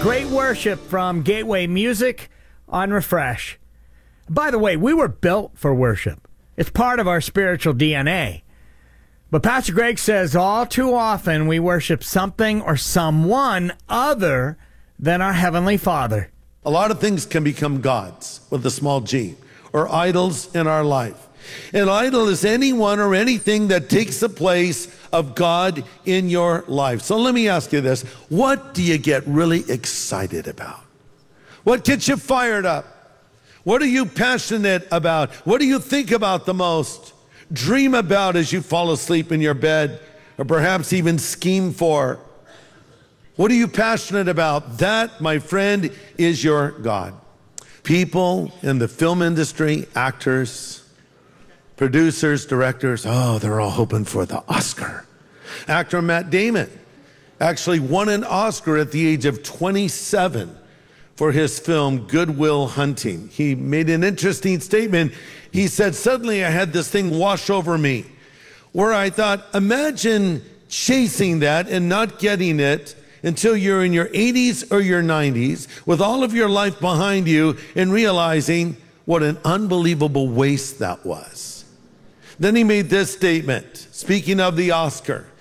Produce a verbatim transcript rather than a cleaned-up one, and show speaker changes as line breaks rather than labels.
Great worship from Gateway Music on Refresh. By the way, we were built for worship. It's part of our spiritual D N A. But Pastor Greg says all too often we worship something or someone other than our Heavenly Father.
A lot of things can become gods with a small g, or idols in our life. An idol is anyone or anything that takes the place of God in your life. So let me ask you this. What do you get really excited about? What gets you fired up? What are you passionate about? What do you think about the most? Dream about as you fall asleep in your bed, or perhaps even scheme for? What are you passionate about? That, my friend, is your God. People in the film industry, actors, producers, directors, oh, they're all hoping for the Oscar. Actor Matt Damon actually won an Oscar at the age of twenty-seven for his film Good Will Hunting. He made an interesting statement. He said, suddenly I had this thing wash over me where I thought, imagine chasing that and not getting it until you're in your eighties or your nineties with all of your life behind you and realizing what an unbelievable waste that was. Then he made this statement, speaking of the Oscar.